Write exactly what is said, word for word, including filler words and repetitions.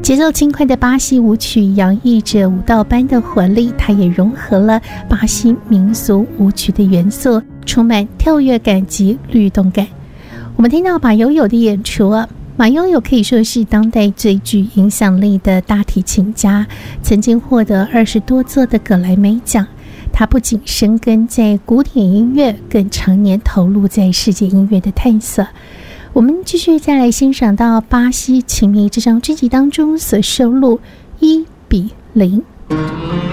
节奏轻快的巴西舞曲洋溢着舞蹈般的活力，它也融合了巴西民俗舞曲的元素，充满跳跃感及律动感。我们听到马友友的演出啊，马友友可以说是当代最具影响力的大提琴家，曾经获得二十多座的葛莱美奖。他不仅深耕在古典音乐，更常年投入在世界音乐的探索。我们继续再来欣赏到巴西情迷这张专辑当中所收录一比零。